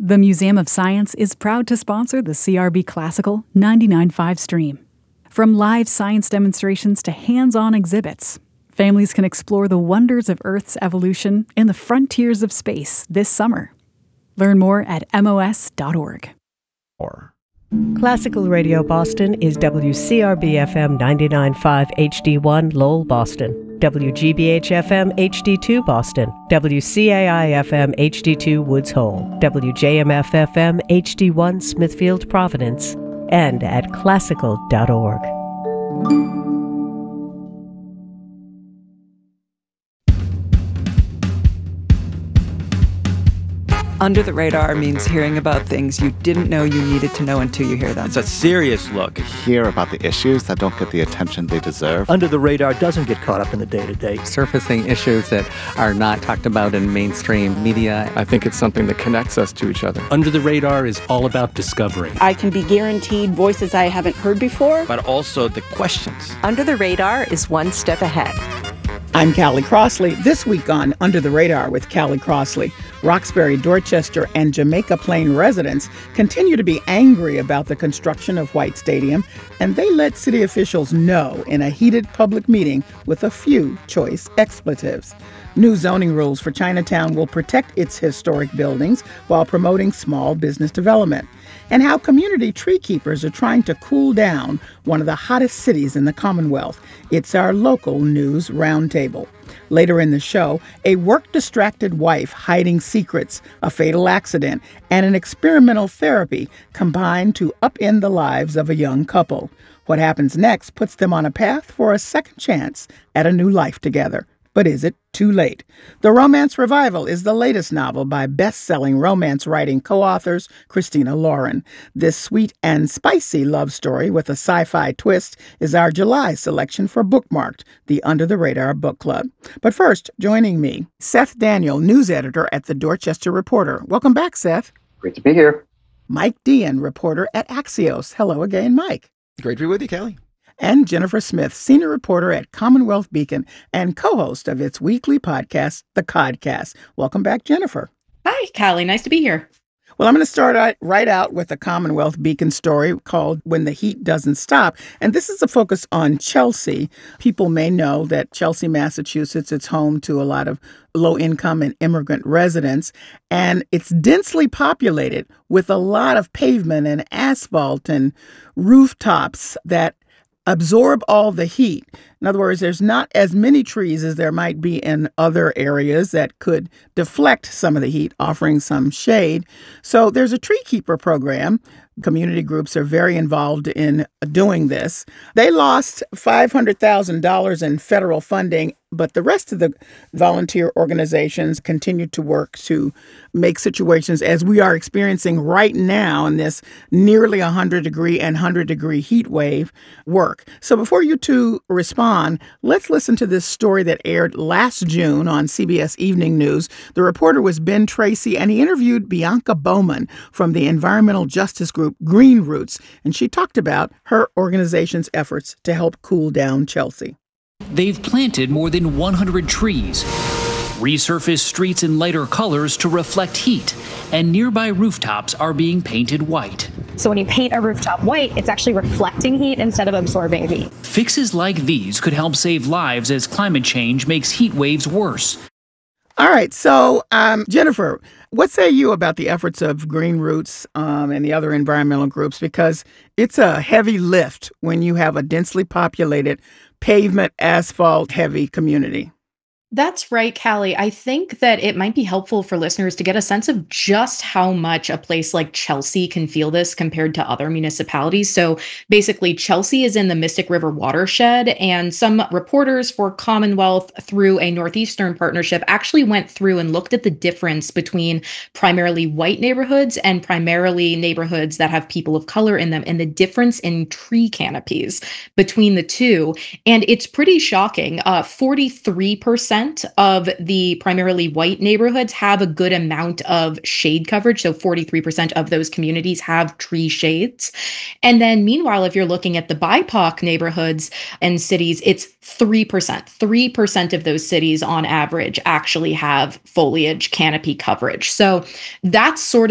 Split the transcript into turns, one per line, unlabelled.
The Museum of Science is proud to sponsor the CRB Classical 99.5 stream. From live science demonstrations to hands-on exhibits, families can explore the wonders of Earth's evolution and the frontiers of space this summer. Learn more at mos.org.
Classical Radio Boston is WCRB-FM 99.5 HD1 Lowell, Boston, WGBH-FM HD2 Boston, WCAI-FM HD2 Woods Hole, WJMF-FM HD1 Smithfield, Providence, and at classical.org.
Under the Radar means hearing about things you didn't know you needed to know until you hear them.
It's a serious look.
Hear about the issues that don't get the attention they deserve.
Under the Radar doesn't get caught up in the day-to-day.
Surfacing issues that are not talked about in mainstream media.
I think it's something that connects us to each other.
Under the Radar is all about discovery.
I can be guaranteed voices I haven't heard before.
But also the questions.
Under the Radar is one step ahead.
I'm Callie Crossley. This week on Under the Radar with Callie Crossley, Roxbury, Dorchester, and Jamaica Plain residents continue to be angry about the construction of White Stadium, and they let city officials know in a heated public meeting with a few choice expletives. New zoning rules for Chinatown will protect its historic buildings while promoting small business development. And how community tree keepers are trying to cool down one of the hottest cities in the Commonwealth. It's our local news roundtable. Later in the show, a work-distracted wife hiding secrets, a fatal accident, and an experimental therapy combine to upend the lives of a young couple. What happens next puts them on a path for a second chance at a new life together. But is it too late? The Romance Revival is the latest novel by best-selling romance writing co-authors Christina Lauren. This sweet and spicy love story with a sci-fi twist is our July selection for Bookmarked, the Under the Radar Book Club. But first, joining me, Seth Daniel, news editor at the Dorchester Reporter. Welcome back, Seth.
Great to be here.
Mike Dean, reporter at Axios. Hello again, Mike.
Great to be with you, Callie.
And Jennifer Smith, senior reporter at Commonwealth Beacon and co-host of its weekly podcast, The Codcast. Welcome back, Jennifer.
Hi, Callie. Nice to be here.
Well, I'm going to start right out with a Commonwealth Beacon story called When the Heat Doesn't Stop. And this is a focus on Chelsea. People may know that Chelsea, Massachusetts, it's home to a lot of low-income and immigrant residents. And it's densely populated with a lot of pavement and asphalt and rooftops that absorb all the heat. In other words, there's not as many trees as there might be in other areas that could deflect some of the heat, offering some shade. So there's a tree keeper program. Community groups are very involved in doing this. They lost $500,000 in federal funding, but the rest of the volunteer organizations continue to work to make situations as we are experiencing right now in this nearly 100-degree and 100-degree heat wave work. So before you two respond, let's listen to this story that aired last June on CBS Evening News. The reporter was Ben Tracy, and he interviewed Bianca Bowman from the environmental justice group Green Roots, and she talked about her organization's efforts to help cool down Chelsea.
They've planted more than 100 trees, resurfaced streets in lighter colors to reflect heat, and nearby rooftops are being painted white.
So when you paint a rooftop white, it's actually reflecting heat instead of absorbing heat.
Fixes like these could help save lives as climate change makes heat waves worse.
All right. So, Jennifer, what say you about the efforts of Green Roots and the other environmental groups? Because it's a heavy lift when you have a densely populated pavement, asphalt heavy community.
That's right, Callie. I think that it might be helpful for listeners to get a sense of just how much a place like Chelsea can feel this compared to other municipalities. So basically, Chelsea is in the Mystic River watershed, and some reporters for Commonwealth through a Northeastern partnership actually went through and looked at the difference between primarily white neighborhoods and primarily neighborhoods that have people of color in them, and the difference in tree canopies between the two. And it's pretty shocking. 43% of the primarily white neighborhoods have a good amount of shade coverage. So 43% of those communities have tree shades. And then meanwhile, if you're looking at the BIPOC neighborhoods and cities, it's 3%. 3% of those cities on average actually have foliage canopy coverage. So that's sort